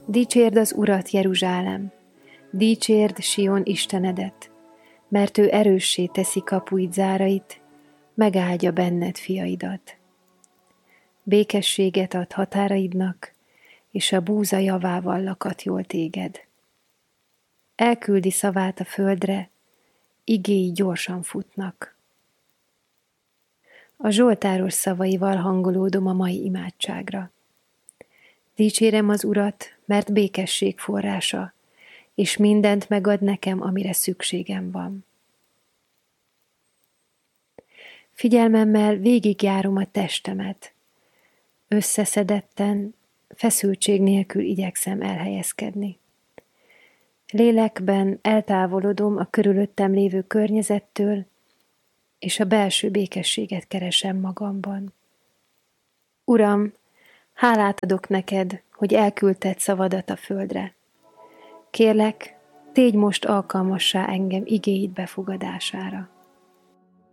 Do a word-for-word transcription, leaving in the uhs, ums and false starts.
Dicsérd az Urat, Jeruzsálem, dicsérd Sion Istenedet, mert ő erőssé teszi kapuid zárait, megáldja benned fiaidat. Békességet ad határaidnak, és a búza javával lakat jól téged. Elküldi szavát a földre, igéi gyorsan futnak. A zsoltáros szavaival hangolódom a mai imádságra. Dicsérem az Urat, mert békesség forrása, és mindent megad nekem, amire szükségem van. Figyelmemmel végigjárom a testemet. Összeszedetten, feszültség nélkül igyekszem elhelyezkedni. Lélekben eltávolodom a körülöttem lévő környezettől, és a belső békességet keresem magamban. Uram, hálát adok neked, hogy elküldted szavadat a földre. Kérlek, tégy most alkalmassá engem igéid befogadására.